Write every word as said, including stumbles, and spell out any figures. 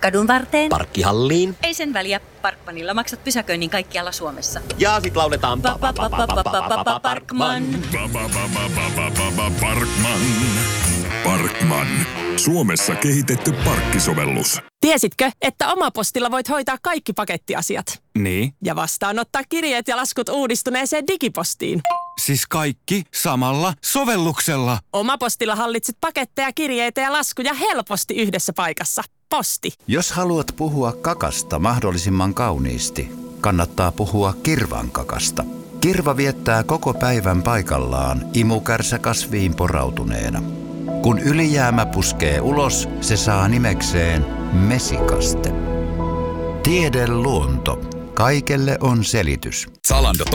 Kadun varteen. Parkkihalliin. Ei sen väliä. Parkmanilla maksat pysäköinnin kaikkialla Suomessa. Ja sit lauletaan Parkman. Parkman. Parkman. Suomessa kehitetty parkkisovellus. Tiesitkö, että Omapostilla voit hoitaa kaikki pakettiasiat? Niin. Ja vastaanottaa kirjeet ja laskut uudistuneeseen digipostiin. Siis kaikki samalla sovelluksella. Omapostilla hallitset paketteja, kirjeitä ja laskuja helposti yhdessä paikassa. Posti. Jos haluat puhua kakasta mahdollisimman kauniisti, kannattaa puhua kirvan kakasta. Kirva viettää koko päivän paikallaan imukärsä kasviin porautuneena. Kun ylijäämä puskee ulos, se saa nimekseen mesikaste. Tiede luonto. Kaikelle on selitys. Zalando